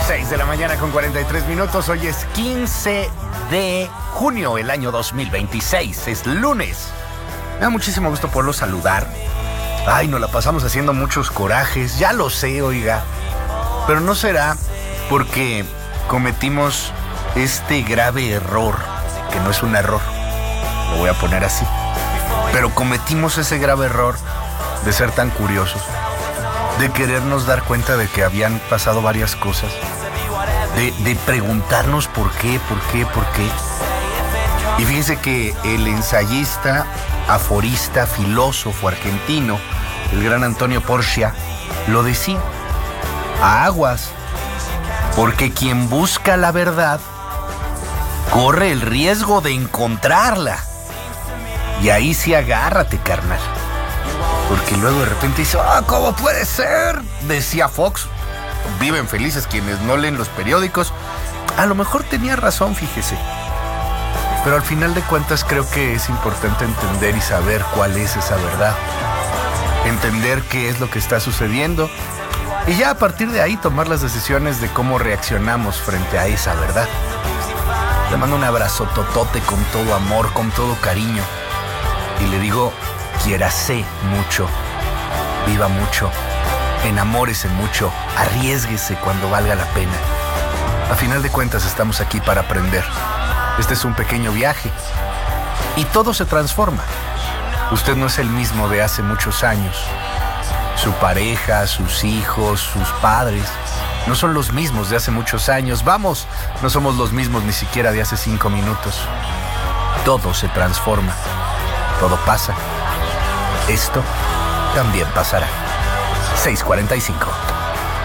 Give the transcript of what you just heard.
6 de la mañana con 43 minutos. Hoy es 15 de junio, el año 2026. Es lunes. Me da muchísimo gusto poderlo saludar. Ay, nos la pasamos haciendo muchos corajes. Ya lo sé, oiga. Pero no será porque cometimos este grave error, que no es un error, lo voy a poner así. Pero cometimos ese grave error de ser tan curiosos, de querernos dar cuenta de que habían pasado varias cosas, de preguntarnos por qué. Y fíjense que el ensayista, aforista, filósofo argentino, el gran Antonio Porcia, lo decía: aguas, porque quien busca la verdad corre el riesgo de encontrarla. Y ahí sí agárrate, carnal. Porque luego de repente dice: ¿cómo puede ser? Decía Fox. Viven felices quienes no leen los periódicos. A lo mejor tenía razón, fíjese. Pero al final de cuentas creo que es importante entender y saber cuál es esa verdad. Entender qué es lo que está sucediendo. Y ya a partir de ahí tomar las decisiones de cómo reaccionamos frente a esa verdad. Le mando un abrazo totote con todo amor, con todo cariño. Y le digo: quiérase mucho, viva mucho, enamórese mucho, arriésguese cuando valga la pena. A final de cuentas estamos aquí para aprender. Este es un pequeño viaje y todo se transforma. Usted no es el mismo de hace muchos años. Su pareja, sus hijos, sus padres no son los mismos de hace muchos años. Vamos, no somos los mismos ni siquiera de hace 5 minutos. Todo se transforma, todo pasa. Esto también pasará. 6:45.